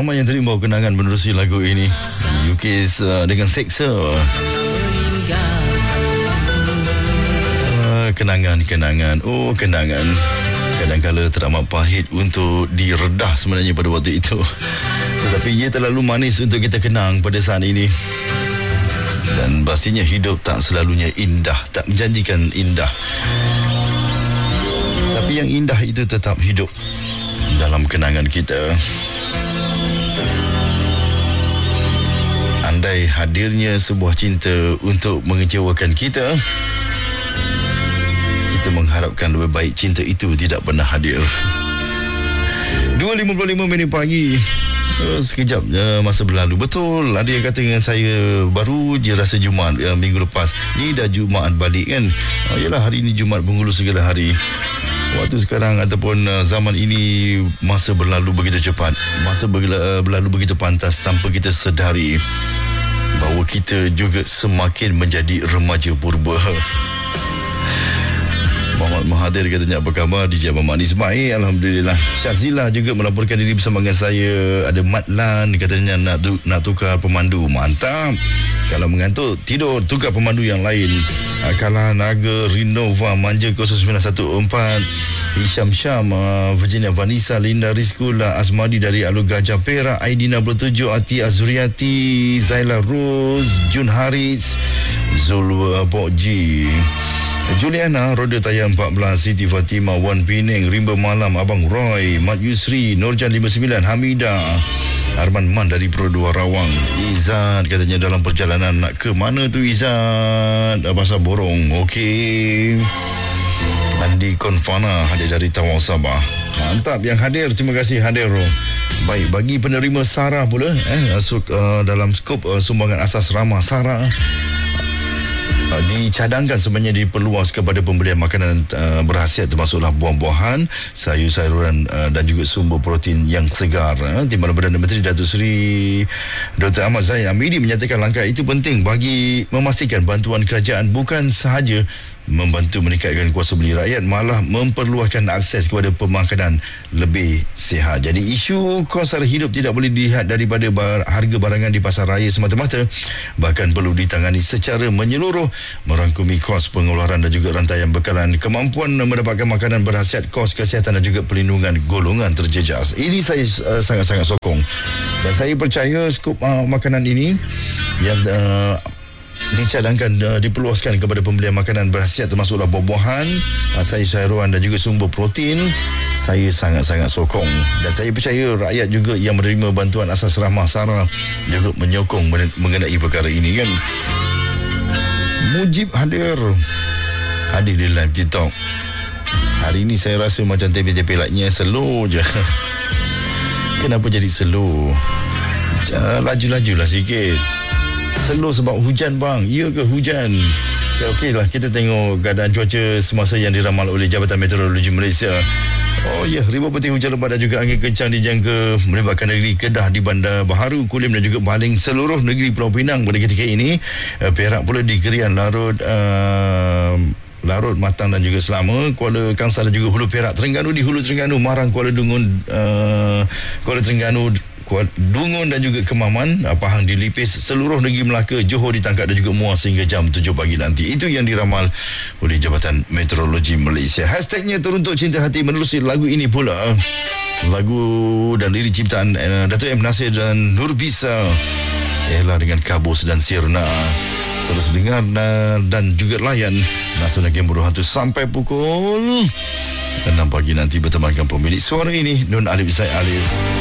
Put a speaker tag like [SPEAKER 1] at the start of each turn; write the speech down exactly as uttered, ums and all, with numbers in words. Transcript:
[SPEAKER 1] ramai yang terima kenangan menerusi lagu ini. U K uh, dengan seksa. Uh, kenangan-kenangan. Oh, kenangan. Kadang-kadang teramat pahit untuk diredah sebenarnya pada waktu itu. Tetapi ia terlalu manis untuk kita kenang pada saat ini. Dan pastinya hidup tak selalunya indah, tak menjanjikan indah. Tapi yang indah itu tetap hidup dalam kenangan kita. Andai hadirnya sebuah cinta untuk mengecewakan kita, kita mengharapkan lebih baik cinta itu tidak pernah hadir. dua lima puluh lima minit pagi. Uh, sekejap uh, masa berlalu. Betul, ada yang kata dengan saya, baru je rasa Jumaat uh, minggu lepas. Ni dah Jumaat balik kan. uh, Yelah, hari ni Jumaat penghulu segala hari. Waktu sekarang ataupun uh, zaman ini, masa berlalu begitu cepat. Masa berlalu, uh, berlalu begitu pantas tanpa kita sedari bahawa kita juga semakin menjadi remaja purba. Muhammad Mahathir katanya, apa khabar D J Abang Manis? Baik, Alhamdulillah. Syazila juga melaporkan diri bersama dengan saya. Ada Matlan katanya nak, tu, nak tukar pemandu. Mantap. Kalau mengantuk, tidur, tukar pemandu yang lain. Kala Naga Rinova Manja kosong sembilan satu empat. Hisham Syam, uh, Virginia Vanessa, Linda Rizkula, Asmadi dari Alur Gajah Perak, Aidina dua puluh tujuh, Ati Azuriati, Zaila Rose, Jun Haris, Zul Bokji, Juliana, Roda Tayang empat belas, Siti Fatimah, Wan Penang, Rimba Malam, Abang Roy, Mat Yusri, Nurjan lima puluh sembilan, Hamida, Arman Man dari Produa Rawang. Izzat katanya dalam perjalanan nak ke mana tu Izzat? Pasar Borong. Okey. Andi Konfana hadir dari Tawau Sabah. Mantap yang hadir. Terima kasih hadir. Baik, bagi penerima Sarah pula eh, asuk, uh, dalam skop uh, sumbangan asas ramah Sarah, Uh, dicadangkan sebenarnya diperluas kepada pembelian makanan uh, berkhasiat, termasuklah buah-buahan, sayur-sayuran uh, dan juga sumber protein yang segar. Uh, Timbalan Perdana Menteri Datuk Seri Doktor Ahmad Zahid Amidi menyatakan langkah itu penting bagi memastikan bantuan kerajaan bukan sahaja membantu meningkatkan kuasa beli rakyat, malah memperluaskan akses kepada pemakanan lebih sihat. Jadi isu kos sara hidup tidak boleh dilihat daripada bar- harga barangan di pasar raya semata-mata, bahkan perlu ditangani secara menyeluruh, merangkumi kos pengeluaran dan juga rantaian bekalan, kemampuan mendapatkan makanan berkhasiat, kos kesihatan dan juga perlindungan golongan terjejas. Ini saya uh, sangat-sangat sokong, dan saya percaya skop uh, makanan ini yang uh, dicadangkan uh, diperluaskan kepada pembelian makanan berkhasiat, termasuklah buah-buahan, uh, sayur-sayuran dan juga sumber protein, saya sangat-sangat sokong, dan saya percaya rakyat juga yang menerima bantuan asas rahmah Sarah juga menyokong mengenai perkara ini kan. Mujib hadir hadir di live TikTok. Hari ini saya rasa macam tepi-tepi lightnya slow je. Kenapa jadi slow? Uh, laju-lajulah sikit. Slow sebab hujan bang. Ya ke hujan? Ya, okey lah, kita tengok keadaan cuaca semasa yang diramal oleh Jabatan Meteorologi Malaysia. Oh ya, ribuan putih hujan lebat dan juga angin kencang dijangka melibatkan negeri Kedah di Bandar Baharu, Kulim dan juga Baling, seluruh negeri Pulau Pinang pada ketika ini. Uh, Perak pula di Gerian, Larut, uh, Larut, Matang dan juga Selama, Kuala Kangsar dan juga Hulu Perak, Terengganu di Hulu Terengganu, Marang, Kuala Dungun, uh, Kuala Terengganu, Dungun dan juga Kemaman, Pahang di Lipis, seluruh negeri Melaka, Johor ditangkap dan juga Muar sehingga jam tujuh pagi nanti. Itu yang diramal oleh Jabatan Meteorologi Malaysia. Hashtagnya teruntuk cinta hati menerusi lagu ini pula. Lagu dan lirik ciptaan uh, Datuk M. Nasir dan Nurbisa, ialah dengan Kabus dan Sirna. Terus dengar uh, dan juga layan Nasional Game Buruh Hantu sampai pukul enam pagi nanti bertemankan pemilik suara ini, Nun Alif Zaid Alif.